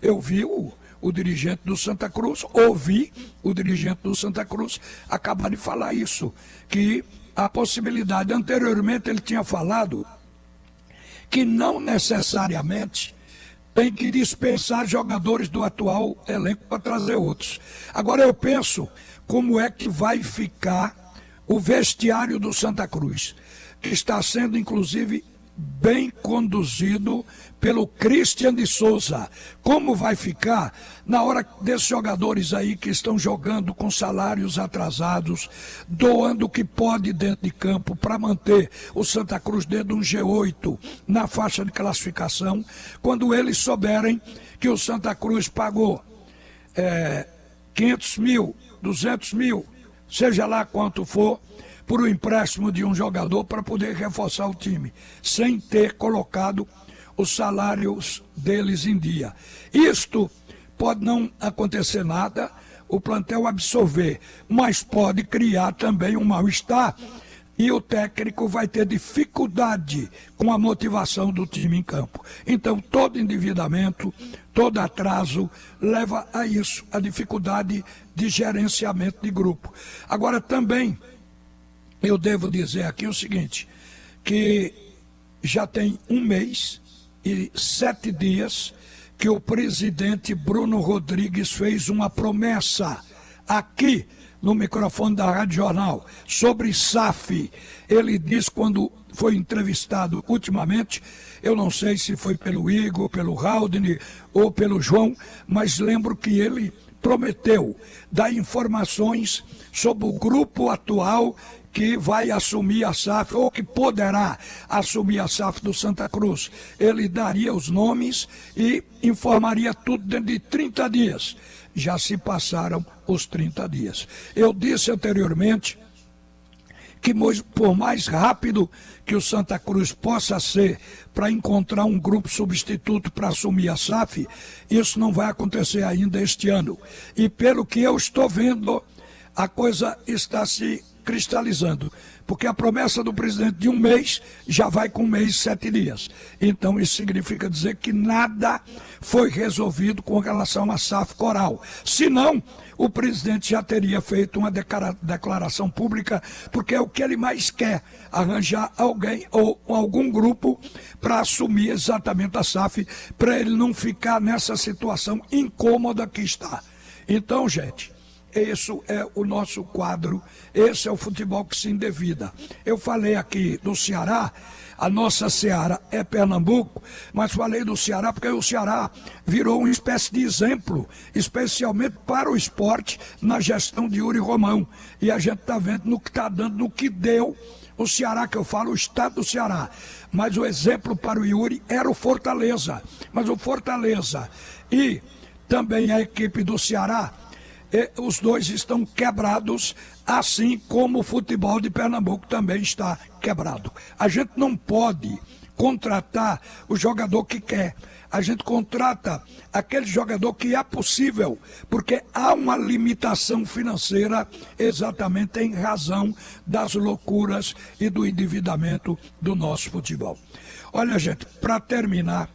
Eu vi o dirigente do Santa Cruz, ouvi o dirigente do Santa Cruz acabar de falar isso, que a possibilidade, anteriormente ele tinha falado que não necessariamente tem que dispensar jogadores do atual elenco para trazer outros. Agora eu penso como é que vai ficar o vestiário do Santa Cruz, que está sendo inclusive bem conduzido pelo Christian de Souza. Como vai ficar na hora desses jogadores aí que estão jogando com salários atrasados, doando o que pode dentro de campo para manter o Santa Cruz dentro de um G8 na faixa de classificação, quando eles souberem que o Santa Cruz pagou 500 mil, 200 mil, seja lá quanto for, por um empréstimo de um jogador para poder reforçar o time, sem ter colocado os salários deles em dia. Isto pode não acontecer nada, o plantel absorver, mas pode criar também um mal-estar e o técnico vai ter dificuldade com a motivação do time em campo. Então, todo endividamento, todo atraso leva a isso, a dificuldade de gerenciamento de grupo. Agora, também, eu devo dizer aqui o seguinte, que já tem 1 mês e 7 dias que o presidente Bruno Rodrigues fez uma promessa aqui no microfone da Rádio Jornal sobre SAF. Ele disse, quando foi entrevistado ultimamente, eu não sei se foi pelo Igor, pelo Haldane ou pelo João, mas lembro que ele prometeu dar informações sobre o grupo atual que vai assumir a SAF, ou que poderá assumir a SAF do Santa Cruz. Ele daria os nomes e informaria tudo dentro de 30 dias. Já se passaram os 30 dias. Eu disse anteriormente que por mais rápido que o Santa Cruz possa ser para encontrar um grupo substituto para assumir a SAF, isso não vai acontecer ainda este ano. E pelo que eu estou vendo, a coisa está se cristalizando, porque a promessa do presidente de 1 mês já vai com 1 mês e 7 dias. Então isso significa dizer que nada foi resolvido com relação à SAF Coral. Senão, o presidente já teria feito uma declaração pública, porque é o que ele mais quer, arranjar alguém ou algum grupo para assumir exatamente a SAF, para ele não ficar nessa situação incômoda que está. Então, gente, isso é o nosso quadro, esse é o futebol que se endevida. Eu falei aqui do Ceará, a nossa Ceará é Pernambuco, mas falei do Ceará porque o Ceará virou uma espécie de exemplo, especialmente para o esporte, na gestão de Yuri Romão. E a gente está vendo no que está dando, no que deu o Ceará, que eu falo, o estado do Ceará. Mas o exemplo para o Yuri era o Fortaleza. Mas o Fortaleza e também a equipe do Ceará, os dois estão quebrados, assim como o futebol de Pernambuco também está quebrado. A gente não pode contratar o jogador que quer. A gente contrata aquele jogador que é possível, porque há uma limitação financeira exatamente em razão das loucuras e do endividamento do nosso futebol. Olha, gente, para terminar,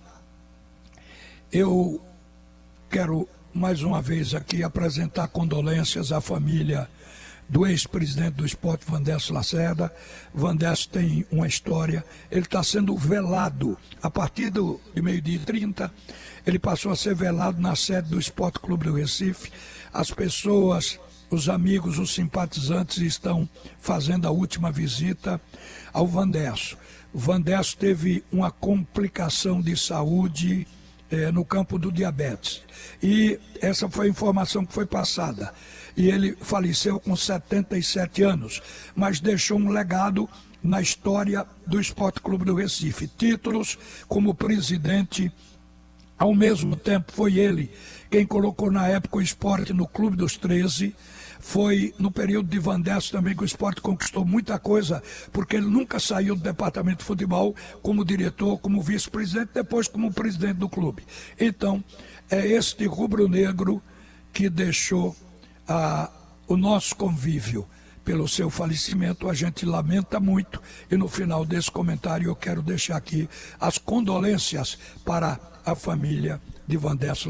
eu quero mais uma vez aqui apresentar condolências à família do ex-presidente do Sport, Vandesso Lacerda. Vandesso tem uma história, ele está sendo velado a partir de 12h30, ele passou a ser velado na sede do Sport Clube do Recife. As pessoas, os amigos, os simpatizantes estão fazendo a última visita ao Vandesso. O Vandesso teve uma complicação de saúde no campo do diabetes. E essa foi a informação que foi passada. E ele faleceu com 77 anos, mas deixou um legado na história do Sport Clube do Recife. Títulos como presidente, ao mesmo tempo foi ele quem colocou na época o esporte no Clube dos 13. Foi no período de Vandesso também que o esporte conquistou muita coisa, porque ele nunca saiu do departamento de futebol como diretor, como vice-presidente, depois como presidente do clube. Então, é este rubro-negro que deixou o nosso convívio pelo seu falecimento. A gente lamenta muito e no final desse comentário eu quero deixar aqui as condolências para a família de Vandesso